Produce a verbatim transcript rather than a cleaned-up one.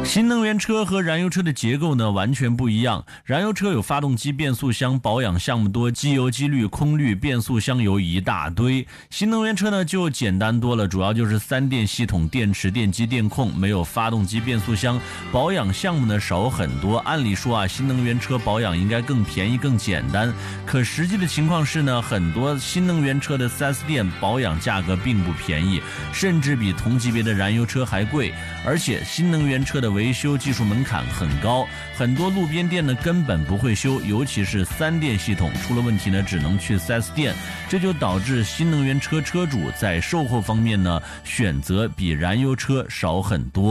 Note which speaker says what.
Speaker 1: 新能源车和燃油车的结构呢完全不一样，燃油车有发动机、变速箱，保养项目多，机油、机滤、空滤、变速箱油一大堆。新能源车呢就简单多了，主要就是三电系统、电池、电机、电控，没有发动机、变速箱，保养项目呢少很多。按理说啊，新能源车保养应该更便宜、更简单，可实际的情况是呢，很多新能源车的 四 S 店保养价格并不便宜，甚至比同级别的燃油车还贵，而且新能源车的维修技术门槛很高，很多路边店呢根本不会修，尤其是三电系统出了问题呢，只能去 四 S 店，这就导致新能源车车主在售后方面呢选择比燃油车少很多。